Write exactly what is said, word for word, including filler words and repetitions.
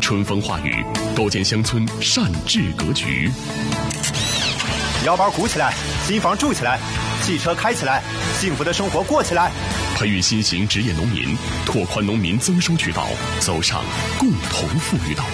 春风化雨，构建乡村善治格局。 腰包鼓起来，新房住起来，汽车开起来，幸福的生活过起来。 培育新型职业农民，拓宽农民增收渠道，走上共同富裕道。